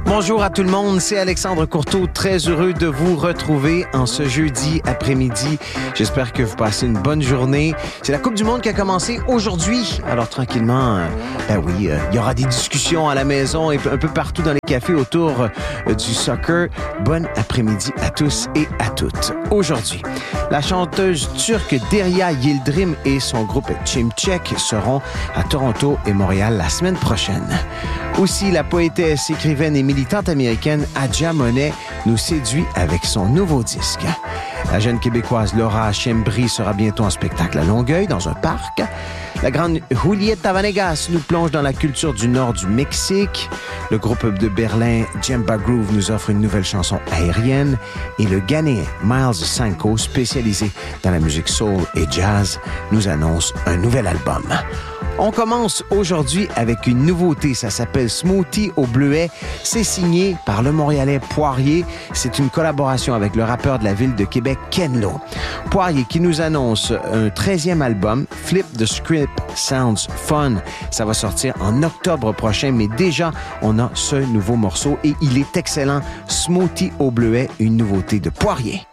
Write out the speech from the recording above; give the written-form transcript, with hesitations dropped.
Bonjour à tout le monde, c'est Alexandre Courteau, très heureux de vous retrouver en ce jeudi après-midi. J'espère que vous passez une bonne journée. C'est la Coupe du Monde qui a commencé aujourd'hui, alors tranquillement, il y aura des discussions à la maison et un peu partout dans les cafés autour du soccer. Bon après-midi à tous et à toutes. Aujourd'hui, la chanteuse turque Derya Yıldırım et son groupe Çimçek seront à Toronto et Montréal la semaine prochaine. Aussi, la poétesse, écrivaine et militante américaine Adja Monet nous séduit avec son nouveau disque. La jeune Québécoise Laura Chembry sera bientôt en spectacle à Longueuil, dans un parc. La grande Julieta Venegas nous plonge dans la culture du nord du Mexique. Le groupe de Berlin Djemba Groove nous offre une nouvelle chanson aérienne. Et le Ghanéen Miles Sanko, spécialisé dans la musique soul et jazz, nous annonce un nouvel album. On commence aujourd'hui avec une nouveauté, ça s'appelle Smoothie au bleuet. C'est signé par le Montréalais Poirier. C'est une collaboration avec le rappeur de la ville de Québec, Ken Lo. Poirier qui nous annonce un 13e album, Flip the Script Sounds Fun. Ça va sortir en octobre prochain, mais déjà, on a ce nouveau morceau et il est excellent. Smoothie au bleuet, une nouveauté de Poirier.